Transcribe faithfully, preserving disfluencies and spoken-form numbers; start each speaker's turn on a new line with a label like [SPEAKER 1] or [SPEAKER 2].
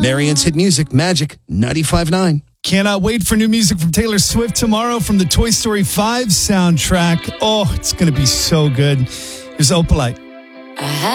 [SPEAKER 1] Marion's Hit Music, Magic ninety-five point nine.
[SPEAKER 2] Cannot wait for new music from Taylor Swift tomorrow from the Toy Story five soundtrack. Oh, it's going to be so good. Here's Opalite.